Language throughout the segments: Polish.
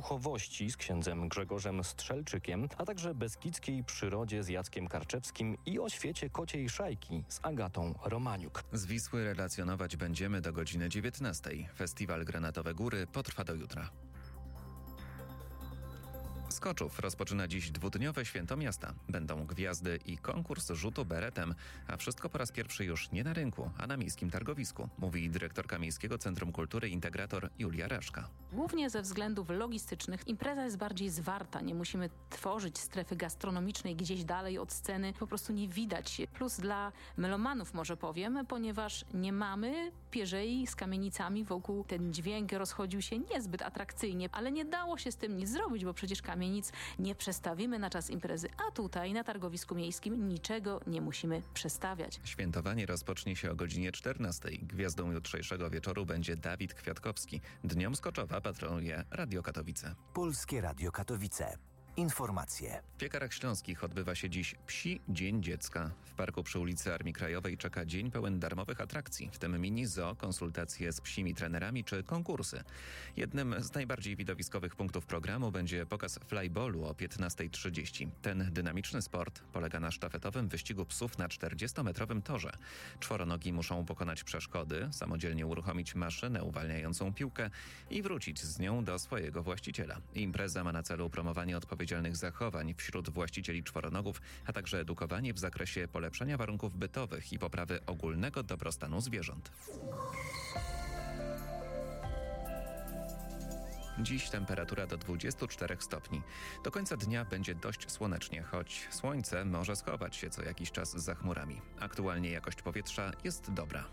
duchowości z księdzem Grzegorzem Strzelczykiem, a także beskidzkiej przyrodzie z Jackiem Karczewskim i o świecie kociej szajki z Agatą Romaniuk. Z Wisły relacjonować będziemy do godziny 19. Festiwal Granatowe Góry potrwa do jutra. Z Koczów rozpoczyna dziś dwudniowe Święto Miasta. Będą gwiazdy i konkurs rzutu beretem, a wszystko po raz pierwszy już nie na rynku, a na miejskim targowisku, mówi dyrektorka Miejskiego Centrum Kultury Integrator Julia Reszka. Głównie ze względów logistycznych impreza jest bardziej zwarta. Nie musimy tworzyć strefy gastronomicznej gdzieś dalej od sceny. Po prostu nie widać. Plus dla melomanów może powiem, ponieważ nie mamy pierzei z kamienicami wokół. Ten dźwięk rozchodził się niezbyt atrakcyjnie, ale nie dało się z tym nic zrobić, bo przecież kamienic nie przestawimy na czas imprezy, a tutaj na targowisku miejskim niczego nie musimy przestawiać. Świętowanie rozpocznie się o godzinie 14. Gwiazdą jutrzejszego wieczoru będzie Dawid Kwiatkowski. Dniom z Koczowa patronuje Radio Katowice. Polskie Radio Katowice. Informacje. W Piekarach Śląskich odbywa się dziś Psi Dzień Dziecka. W parku przy ulicy Armii Krajowej czeka dzień pełen darmowych atrakcji, w tym mini zoo, konsultacje z psimi trenerami czy konkursy. Jednym z najbardziej widowiskowych punktów programu będzie pokaz flyballu o 15:30. Ten dynamiczny sport polega na sztafetowym wyścigu psów na 40-metrowym torze. Czworonogi muszą pokonać przeszkody, samodzielnie uruchomić maszynę uwalniającą piłkę i wrócić z nią do swojego właściciela. Impreza ma na celu promowanie odpowiedzialnych zachowań wśród właścicieli czworonogów, a także edukowanie w zakresie polepszania warunków bytowych i poprawy ogólnego dobrostanu zwierząt. Dziś temperatura do 24 stopni. Do końca dnia będzie dość słonecznie, choć słońce może schować się co jakiś czas za chmurami. Aktualnie jakość powietrza jest dobra.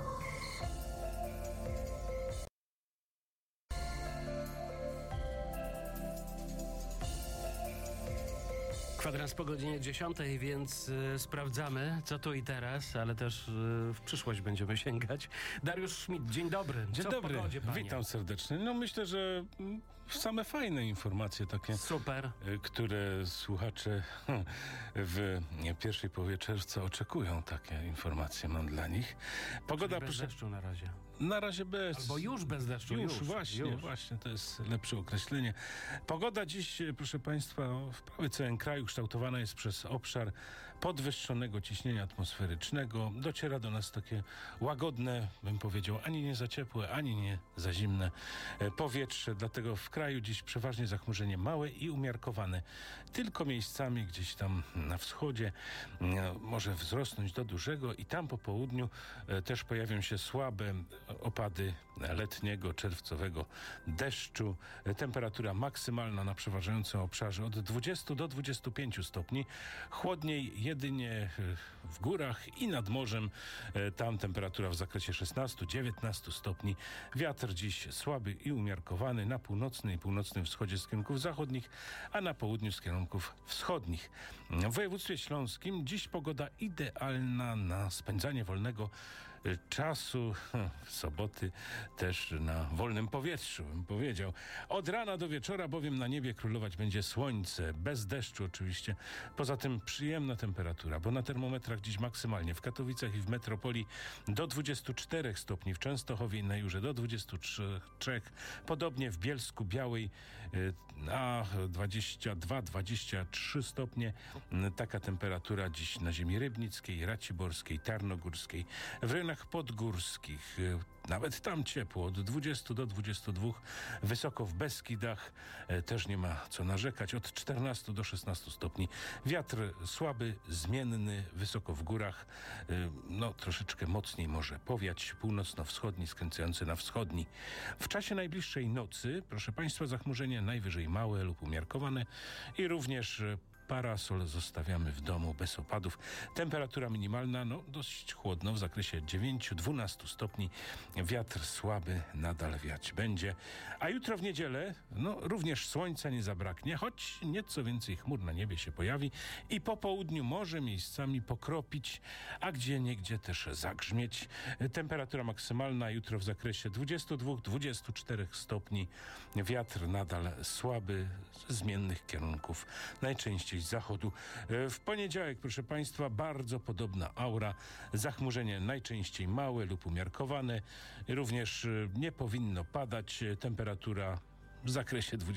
Kwadrans po godzinie 10, więc sprawdzamy, co tu i teraz, ale też w przyszłość będziemy sięgać. Dariusz Schmidt, dzień dobry. Dzień dobry, w pogodzie, panie? Witam serdecznie. No myślę, że same fajne informacje takie, super, które słuchacze w pierwszej połowie czerwca oczekują. Takie informacje mam dla nich. Pogoda bez deszczu na razie. Na razie bez. Albo już bez deszczu. Już, właśnie, to jest lepsze określenie. Pogoda dziś, proszę Państwa, w prawie całym kraju kształtowana jest przez obszar podwyższonego ciśnienia atmosferycznego. Dociera do nas takie łagodne, bym powiedział, ani nie za ciepłe, ani nie za zimne powietrze. Dlatego w kraju dziś przeważnie zachmurzenie małe i umiarkowane. Tylko miejscami gdzieś tam na wschodzie może wzrosnąć do dużego i tam po południu też pojawią się słabe opady letniego, czerwcowego deszczu. Temperatura maksymalna na przeważającym obszarze od 20 do 25 stopni. Chłodniej jedynie w górach i nad morzem. Tam temperatura w zakresie 16-19 stopni. Wiatr dziś słaby i umiarkowany na północnym i północnym wschodzie z kierunków zachodnich, a na południu z kierunków wschodnich. W województwie śląskim dziś pogoda idealna na spędzanie wolnego czasu, soboty też na wolnym powietrzu, bym powiedział. Od rana do wieczora bowiem na niebie królować będzie słońce, bez deszczu oczywiście. Poza tym przyjemna temperatura, bo na termometrach dziś maksymalnie w Katowicach i w metropolii do 24 stopni, w Częstochowie i na Jurze do 23, podobnie w Bielsku Białej a 22-23 stopnie. Taka temperatura dziś na ziemi rybnickiej, raciborskiej, tarnogórskiej, w rejonach podgórskich. Nawet tam ciepło, od 20 do 22, wysoko w Beskidach też nie ma co narzekać, od 14 do 16 stopni. Wiatr słaby, zmienny, wysoko w górach, troszeczkę mocniej może powiać, północno-wschodni, skręcający na wschodni. W czasie najbliższej nocy, proszę Państwa, zachmurzenie najwyżej małe lub umiarkowane i również parasol zostawiamy w domu bez opadów. Temperatura minimalna, dość chłodno, w zakresie 9-12 stopni. Wiatr słaby nadal wiać będzie. A jutro w niedzielę, również słońca nie zabraknie, choć nieco więcej chmur na niebie się pojawi i po południu może miejscami pokropić, a gdzieniegdzie też zagrzmieć. Temperatura maksymalna jutro w zakresie 22-24 stopni. Wiatr nadal słaby, z zmiennych kierunków, najczęściej z zachodu. W poniedziałek, proszę Państwa, bardzo podobna aura. Zachmurzenie najczęściej małe lub umiarkowane. Również nie powinno padać. Temperatura w zakresie